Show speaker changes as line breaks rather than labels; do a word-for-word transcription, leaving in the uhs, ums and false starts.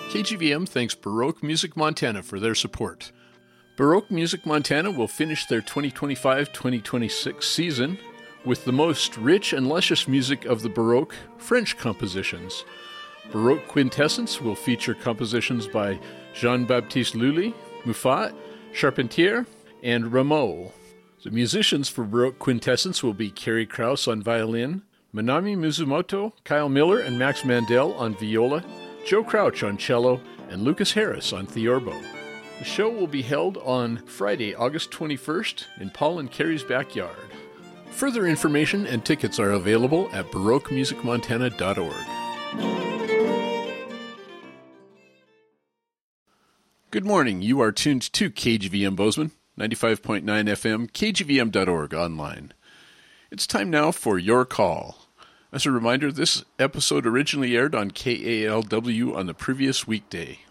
K G V M thanks Baroque Music Montana for their support. Baroque Music Montana will finish their twenty twenty-five twenty twenty-six season with the most rich and luscious music of the Baroque French compositions. Baroque Quintessence will feature compositions by Jean-Baptiste Lully, Muffat, Charpentier, and Rameau. The musicians for Baroque Quintessence will be Carrie Krauss on violin, Manami Mizumoto, Kyle Miller, and Max Mandel on viola, Joe Crouch on cello, and Lucas Harris on theorbo. The show will be held on Friday, August twenty-first in Paul and Carrie's backyard. Further information and tickets are available at baroque music montana dot org. Good morning. You are tuned to K G V M Bozeman, ninety-five point nine F M, K G V M dot org online. It's time now for Your Call. As a reminder, this episode originally aired on K A L W on the previous weekday.